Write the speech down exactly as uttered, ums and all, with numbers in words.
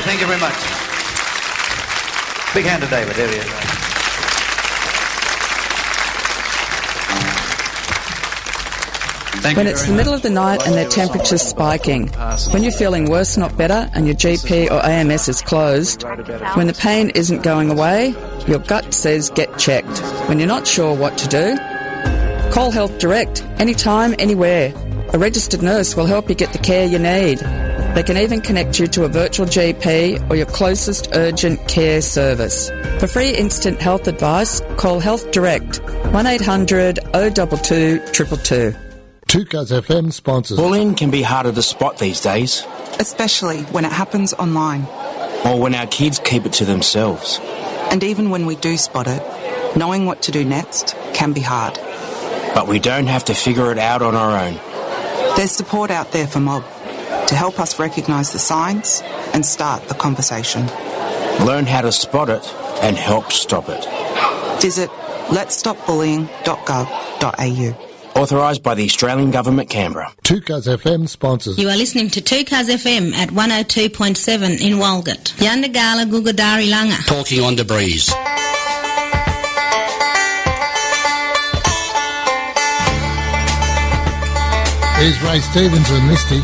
Thank you very much. Big hand to David. There he is. Thank when you it's very the middle much. of the night and their temperature's spiking, when you're feeling worse, not better, and your G P or A M S is closed, when the pain isn't going away, your gut says get checked. When you're not sure what to do, call Health Direct, anytime, anywhere. A registered nurse will help you get the care you need. They can even connect you to a virtual G P or your closest urgent care service. For free instant health advice, call Health Direct, one eight hundred oh two two two two two. two Cuz F M sponsors. Bullying can be harder to spot these days. Especially when it happens online. Or when our kids keep it to themselves. And even when we do spot it, knowing what to do next can be hard. But we don't have to figure it out on our own. There's support out there for Mob to help us recognise the signs and start the conversation. Learn how to spot it and help stop it. Visit lets stop bullying dot gov dot a u. Authorised by the Australian Government, Canberra. two Cuz F M sponsors. You are listening to two Cuz F M at one oh two point seven in Walgett. Yandagala Gugadari Langa. Talking on the breeze. Here's Ray Stevens and Misty.